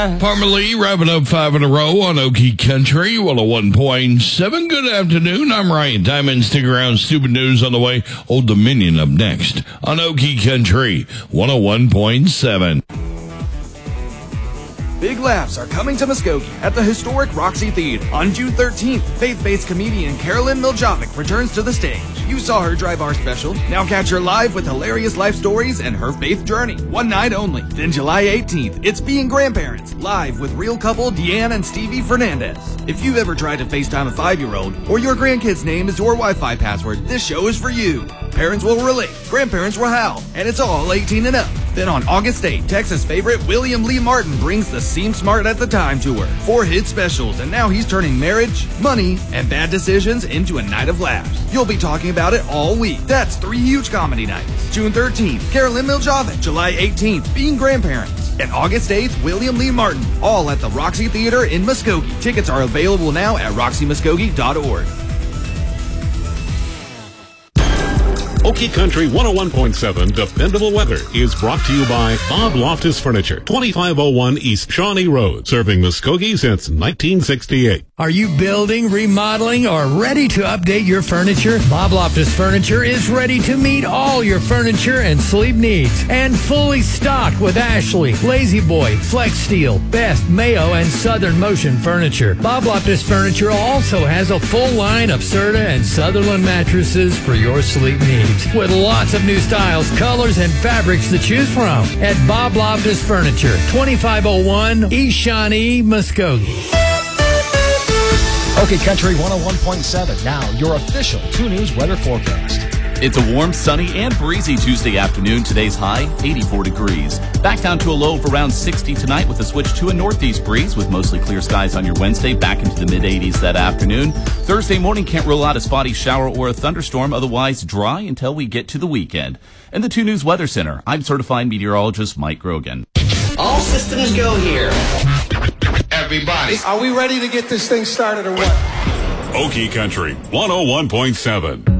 Palmer Lee wrapping up 5 in a row on Okie Country, 101.7. Good afternoon. I'm Ryan Diamond. Stick around. Stupid news on the way. Old Dominion up next on Okie Country, 101.7. Big laughs are coming to Muskogee at the historic Roxy Theater. On June 13th, faith-based comedian Carolyn Miljovic returns to the stage. You saw her drive our special. Now catch her live with hilarious life stories and her faith journey. One night only. Then July 18th, it's Being Grandparents, live with real couple Deanne and Stevie Fernandez. If you've ever tried to FaceTime a 5-year-old or your grandkid's name is your Wi-Fi password, this show is for you. Parents will relate, grandparents will howl, and it's all 18 and up. Then on August 8th, Texas favorite William Lee Martin brings the Seem Smart at the Time tour. 4 hit specials, and now he's turning marriage, money, and bad decisions into a night of laughs. You'll be talking about it all week. That's 3 huge comedy nights. June 13th, Carolyn Miljovic. July 18th, Being Grandparents. And August 8th, William Lee Martin. All at the Roxy Theater in Muskogee. Tickets are available now at roxymuskogee.org. Okie Country 101.7 Dependable Weather is brought to you by Bob Loftus Furniture, 2501 East Shawnee Road, serving Muskogee since 1968. Are you building, remodeling, or ready to update your furniture? Bob Loftus Furniture is ready to meet all your furniture and sleep needs, and fully stocked with Ashley, Lazy Boy, Flex Steel, Best, Mayo, and Southern Motion furniture. Bob Loftus Furniture also has a full line of Serta and Sutherland mattresses for your sleep needs, with lots of new styles, colors, and fabrics to choose from at Bob Loftus Furniture, 2501 East Shawnee, Muskogee. Okie Country 101.7. Now, your official 2 News weather forecast. It's a warm, sunny, and breezy Tuesday afternoon. Today's high, 84 degrees. Back down to a low of around 60 tonight with a switch to a northeast breeze with mostly clear skies on your Wednesday. Back into the mid-80s that afternoon. Thursday morning, can't rule out a spotty shower or a thunderstorm. Otherwise, dry until we get to the weekend. In the 2 News Weather Center, I'm certified meteorologist Mike Grogan. All systems go here. Everybody, are we ready to get this thing started or what? Okie Country 101.7.